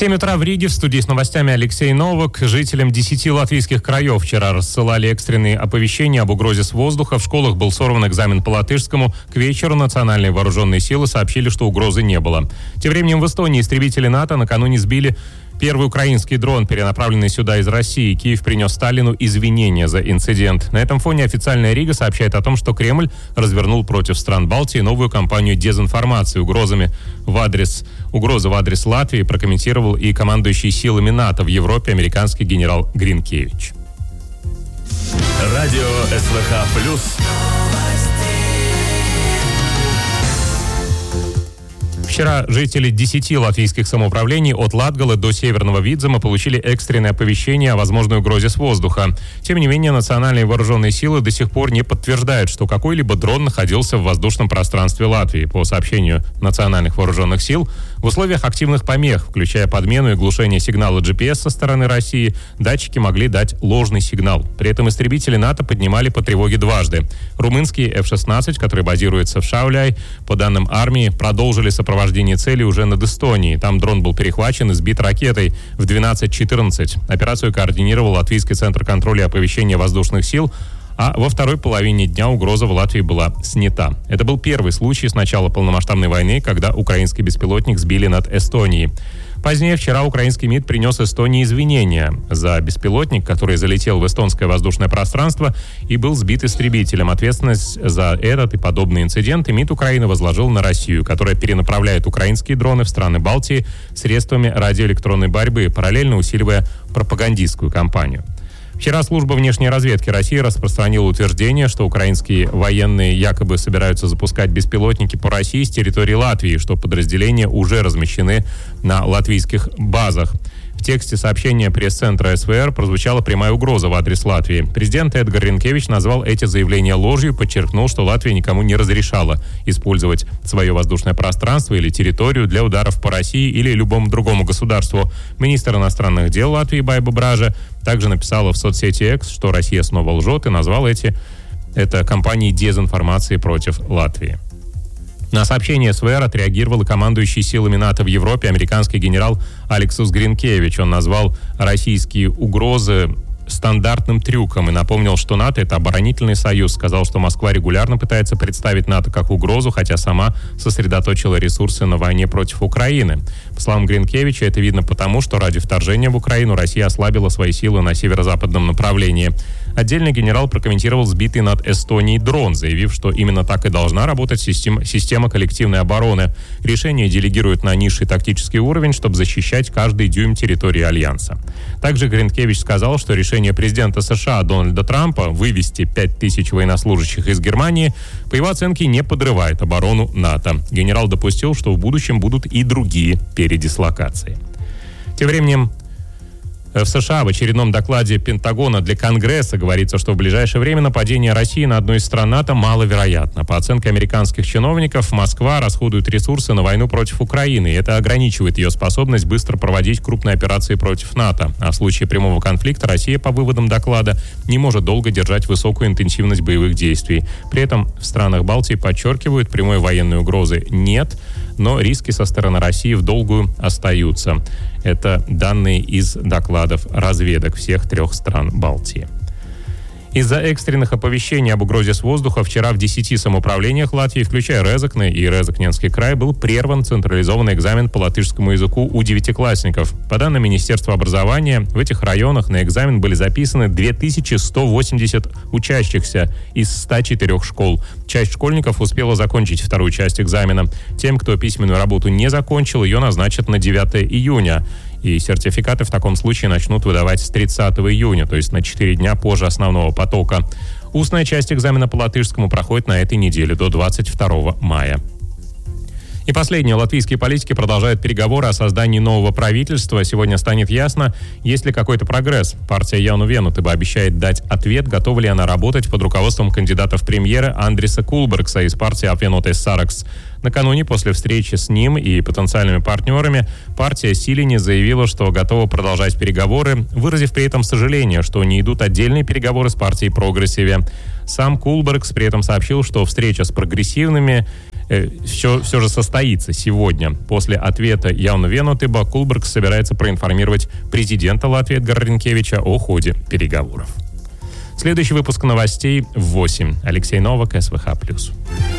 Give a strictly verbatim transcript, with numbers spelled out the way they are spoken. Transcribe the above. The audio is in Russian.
семь утра в Риге. В студии с новостями Алексей Новак. Жителям десяти латвийских краев вчера рассылали экстренные оповещения об угрозе с воздуха. В школах был сорван экзамен по латышскому. К вечеру национальные вооруженные силы сообщили, что угрозы не было. Тем временем в Эстонии истребители НАТО накануне сбили первый украинский дрон, перенаправленный сюда из России. Киев принес Сталину извинения за инцидент. На этом фоне официальная Рига сообщает о том, что Кремль развернул против стран Балтии новую кампанию дезинформации. Угрозами в адрес, угрозы в адрес Латвии прокомментировал и командующий силами НАТО в Европе американский генерал Гринкевич. Радио СВХ плюс. Вчера жители десяти латвийских самоуправлений от Латгалы до Северного Видзема получили экстренное оповещение о возможной угрозе с воздуха. Тем не менее, национальные вооруженные силы до сих пор не подтверждают, что какой-либо дрон находился в воздушном пространстве Латвии. По сообщению национальных вооруженных сил, в условиях активных помех, включая подмену и глушение сигнала джи пи эс со стороны России, датчики могли дать ложный сигнал. При этом истребители НАТО поднимали по тревоге дважды. Румынские эф шестнадцать, которые базируются в Шауляй, по данным армии, продолжили сопровождение вождение цели уже над Эстонией. Там дрон был перехвачен и сбит ракетой в двенадцать четырнадцать. Операцию координировал Латвийский центр контроля и оповещения воздушных сил, а во второй половине дня угроза в Латвии была снята. Это был первый случай с начала полномасштабной войны, когда украинский беспилотник сбили над Эстонией. Позднее вчера украинский МИД принес Эстонии извинения за беспилотник, который залетел в эстонское воздушное пространство и был сбит истребителем. Ответственность за этот и подобные инциденты МИД Украины возложил на Россию, которая перенаправляет украинские дроны в страны Балтии средствами радиоэлектронной борьбы, параллельно усиливая пропагандистскую кампанию. Вчера служба внешней разведки России распространила утверждение, что украинские военные якобы собираются запускать беспилотники по России с территории Латвии, что подразделения уже размещены на латвийских базах. В тексте сообщения пресс-центра эс вэ эр прозвучала прямая угроза в адрес Латвии. Президент Эдгар Ринкевич назвал эти заявления ложью, подчеркнул, что Латвия никому не разрешала использовать свое воздушное пространство или территорию для ударов по России или любому другому государству. Министр иностранных дел Латвии Байба Бража также написала в соцсети X, что Россия снова лжет, и назвал эти это кампанией дезинформации против Латвии. На сообщение эс вэ эр отреагировал и командующий силами НАТО в Европе американский генерал Алексус Гринкевич. Он назвал российские угрозы стандартным трюком и напомнил, что НАТО — это оборонительный союз. Сказал, что Москва регулярно пытается представить НАТО как угрозу, хотя сама сосредоточила ресурсы на войне против Украины. По словам Гринкевича, это видно потому, что ради вторжения в Украину Россия ослабила свои силы на северо-западном направлении. Отдельно генерал прокомментировал сбитый над Эстонией дрон, заявив, что именно так и должна работать система, система коллективной обороны. Решение делегируют на низший тактический уровень, чтобы защищать каждый дюйм территории Альянса. Также Гринкевич сказал, что решение президента США Дональда Трампа вывести пять тысяч военнослужащих из Германии, по его оценке, не подрывает оборону НАТО. Генерал допустил, что в будущем будут и другие передислокации. Тем временем в США в очередном докладе Пентагона для Конгресса говорится, что в ближайшее время нападение России на одну из стран НАТО маловероятно. По оценке американских чиновников, Москва расходует ресурсы на войну против Украины, и это ограничивает ее способность быстро проводить крупные операции против НАТО. А в случае прямого конфликта Россия, по выводам доклада, не может долго держать высокую интенсивность боевых действий. При этом в странах Балтии подчеркивают, прямой военной угрозы нет, но риски со стороны России в долгую остаются. Это данные из докладов разведок всех трех стран Балтии. Из-за экстренных оповещений об угрозе с воздуха вчера в десяти самоуправлениях Латвии, включая Резекне и Резекненский край, был прерван централизованный экзамен по латышскому языку у девятиклассников. По данным Министерства образования, в этих районах на экзамен были записаны две тысячи сто восемьдесят учащихся из ста четырёх школ. Часть школьников успела закончить вторую часть экзамена. Тем, кто письменную работу не закончил, ее назначат на девятое июня. И сертификаты в таком случае начнут выдавать с тридцатого июня, то есть на четыре дня позже основного потока. Устная часть экзамена по латышскому проходит на этой неделе до двадцать второго мая. И последнее. Латвийские политики продолжают переговоры о создании нового правительства. Сегодня станет ясно, есть ли какой-то прогресс. Партия Яну Венутыба обещает дать ответ, готова ли она работать под руководством кандидата в премьеры Андриса Кулбергса из партии Апвенотес Саракс. Накануне, после встречи с ним и потенциальными партнерами, партия Силини заявила, что готова продолжать переговоры, выразив при этом сожаление, что не идут отдельные переговоры с партией Прогрессиве. Сам Кулбергс при этом сообщил, что встреча с прогрессивными э, все, все же состоится сегодня. После ответа Jauno Vienotībā Кулбергс собирается проинформировать президента Латвии Эдгара Ринкевича о ходе переговоров. Следующий выпуск новостей в восемь. Алексей Новак, СВХ+.